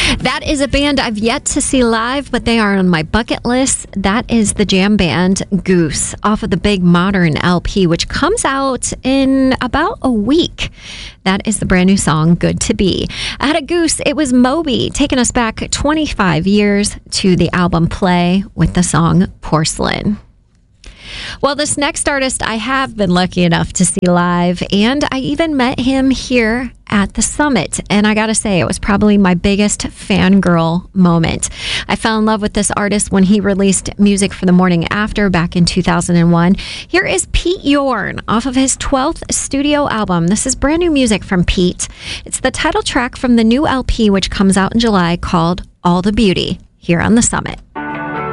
That is a band I've yet to see live, but they are on my bucket list. That is the jam band Goose off of the Big Modern LP, which comes out in about a week. That is the brand new song, Good to Be. Ahead of Goose, it was Moby, taking us back 25 years to the album Play with the song Porcelain. Well, this next artist I have been lucky enough to see live, and I even met him here at the Summit. And I gotta say, it was probably my biggest fangirl moment. I fell in love with this artist when he released Music for the Morning After back in 2001. Here is Pete Yorn off of his 12th studio album. This is brand new music from Pete. It's the title track from the new LP, which comes out in July, called All the Beauty, here on the Summit.